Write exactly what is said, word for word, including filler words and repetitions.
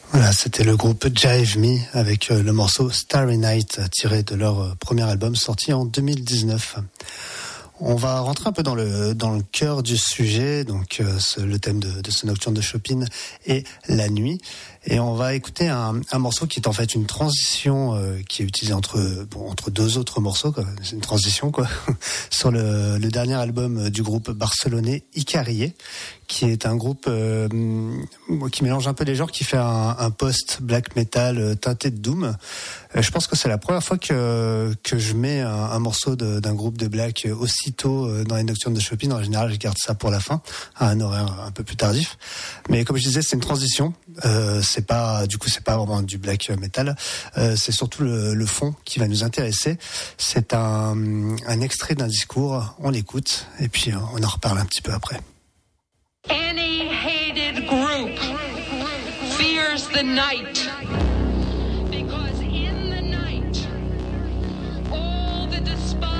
Voilà, c'était le groupe Jive Me avec le morceau Starry Night tiré de leur premier album sorti en deux mille dix-neuf. On va rentrer un peu dans le dans le cœur du sujet, donc euh, ce, le thème de, de ce nocturne de Chopin est la nuit, et on va écouter un, un morceau qui est en fait une transition euh, qui est utilisée entre bon entre deux autres morceaux, quoi. C'est une transition quoi, sur le, le dernier album du groupe barcelonais Icarie, qui est un groupe euh, qui mélange un peu les genres, qui fait un, un post black metal teinté de doom. Euh, je pense que c'est la première fois que que je mets un, un morceau de, d'un groupe de black aussitôt dans les nocturnes de Chopin. En général, je garde ça pour la fin, à un horaire un peu plus tardif. Mais comme je disais, c'est une transition. Euh, c'est pas, du coup, c'est pas vraiment du black metal. Euh, c'est surtout le, le fond qui va nous intéresser. C'est un, un extrait d'un discours. On l'écoute et puis on en reparle un petit peu après. Any hated group fears the night. Because in the night, all the despised